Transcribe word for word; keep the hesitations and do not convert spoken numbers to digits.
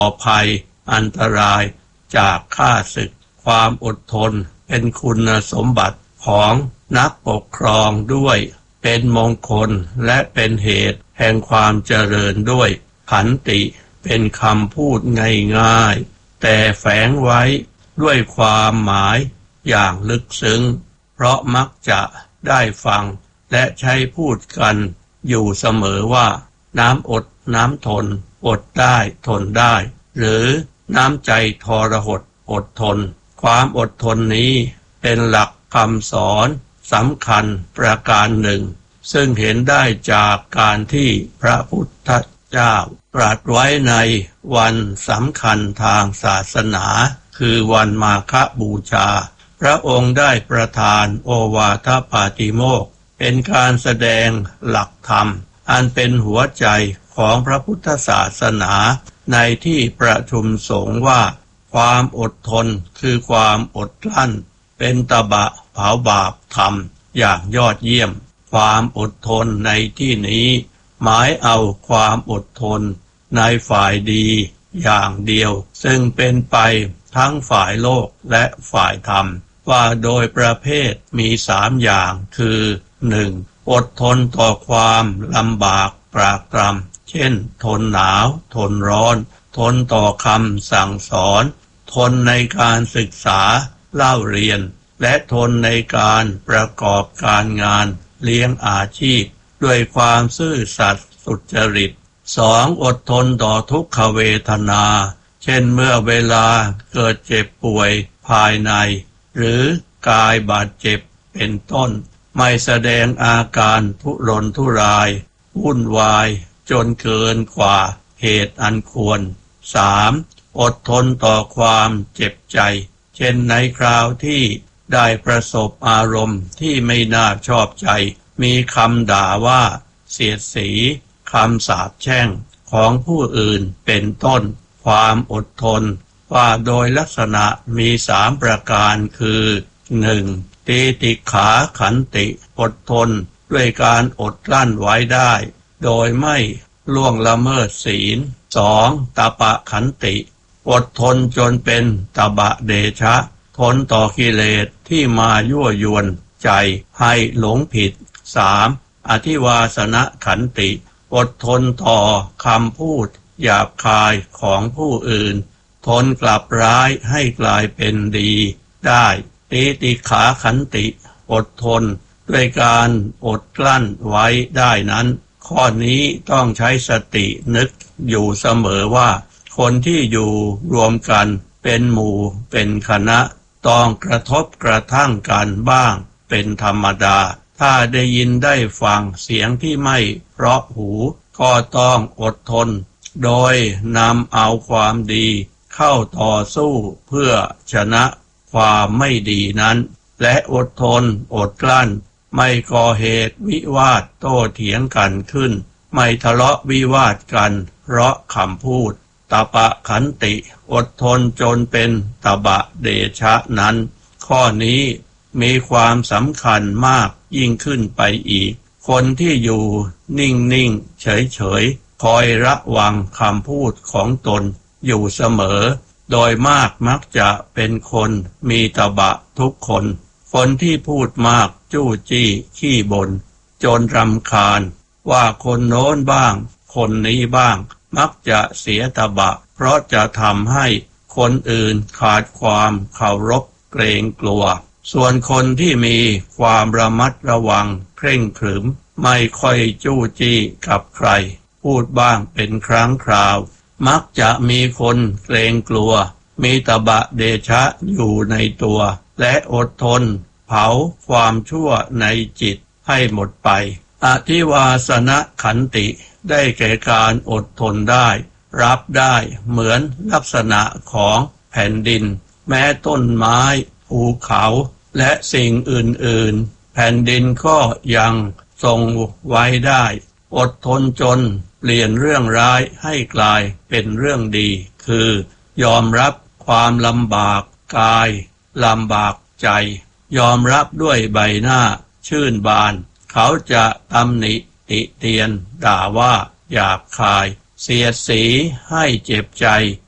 ภัยอันตรายจากข้าศึกความอดทนเป็นคุณสมบัติของนักปกครองด้วยเป็นมงคลและเป็นเหตุแห่งความเจริญด้วยขันติเป็นคำพูดง่ายๆแต่แฝงไว้ด้วยความหมายอย่างลึกซึ้งเพราะมักจะได้ฟังและใช้พูดกันอยู่เสมอว่าน้ำอดน้ำทนอดได้ทนได้หรือน้ำใจทรหดอดทนความอดทนนี้เป็นหลักคำสอนสำคัญประการหนึ่งซึ่งเห็นได้จากการที่พระพุทธเจ้าตรัสไว้ในวันสำคัญทางศาสนาคือวันมาฆบูชาพระองค์ได้ประทานโอวาทปาติโมกข์เป็นการแสดงหลักธรรมอันเป็นหัวใจของพระพุทธศาสนาในที่ประชุมสงฆ์ว่าความอดทนคือความอดกลั้นเป็นตบะเผาบาปธรรมอย่างยอดเยี่ยมความอดทนในที่นี้หมายเอาความอดทนในฝ่ายดีอย่างเดียวซึ่งเป็นไปทั้งฝ่ายโลกและฝ่ายธรรมว่าโดยประเภทมีสามอย่างคือ หนึ่ง. อดทนต่อความลำบากปรากตรำเช่นทนหนาวทนร้อนทนต่อคำสั่งสอนทนในการศึกษาเล่าเรียนและทนในการประกอบการงานเลี้ยงอาชีพด้วยความซื่อสัตย์สุจริต สอง. อดทนต่อทุกขเวทนาเช่นเมื่อเวลาเกิดเจ็บป่วยภายในหรือกายบาดเจ็บเป็นต้นไม่แสดงอาการทุรนทุรายวุ่นวายจนเกินกว่าเหตุอันควร สาม. อดทนต่อความเจ็บใจเช่นในคราวที่ได้ประสบอารมณ์ที่ไม่น่าชอบใจมีคำด่าว่าเสียดสีคำสาปแช่งของผู้อื่นเป็นต้นความอดทนว่าโดยลักษณะมีสามประการคือ หนึ่ง. ตีติขาขันติอดทนด้วยการอดกลั้นไว้ได้โดยไม่ล่วงละเมิดศีล สอง. ตปะขันติอดทนจนเป็นตบะเดชะทนต่อกิเลสที่มายั่วยวนใจให้หลงผิด สาม. อธิวาสนขันติอดทนต่อคำพูดหยาบคายของผู้อื่นทนกลับร้ายให้กลายเป็นดีได้ตีติขาขันติอดทนด้วยการอดกลั้นไว้ได้นั้นข้อนี้ต้องใช้สตินึกอยู่เสมอว่าคนที่อยู่รวมกันเป็นหมู่เป็นคณะต้องกระทบกระทั่งกันบ้างเป็นธรรมดาถ้าได้ยินได้ฟังเสียงที่ไม่เพราะหูก็ต้องอดทนโดยนำเอาความดีเข้าต่อสู้เพื่อชนะความไม่ดีนั้นและอดทนอดกลั้นไม่ก่อเหตุวิวาทโต้เถียงกันขึ้นไม่ทะเลาะวิวาทกันเพราะคำพูดตปะขันติอดทนจนเป็นตบะเดชะนั้นข้อนี้มีความสำคัญมากยิ่งขึ้นไปอีกคนที่อยู่นิ่งๆเฉยๆคอยระวังคำพูดของตนอยู่เสมอโดยมากมักจะเป็นคนมีตบะทุกคนคนที่พูดมากจู้จี้ขี้บ่นจนรำคาญว่าคนโน้นบ้างคนนี้บ้างมักจะเสียตบะเพราะจะทำให้คนอื่นขาดความเคารพเกรงกลัวส่วนคนที่มีความระมัดระวังเคร่งขรึมไม่ค่อยจู้จี้กับใครพูดบ้างเป็นครั้งคราวมักจะมีคนเกรงกลัวมีตบะเดชะอยู่ในตัวและอดทนเผาความชั่วในจิตให้หมดไปอธิวาสนขันติได้แก่การอดทนได้รับได้เหมือนลักษณะของแผ่นดินแม้ต้นไม้ภูเขาและสิ่งอื่นๆแผ่นดินก็ยังทรงไว้ได้อดทนจนเปลี่ยนเรื่องร้ายให้กลายเป็นเรื่องดีคือยอมรับความลำบากกายลำบากใจยอมรับด้วยใบหน้าชื่นบานเขาจะตำหนิติเตียนด่าว่าหยาบคายเสียดสีให้เจ็บใจ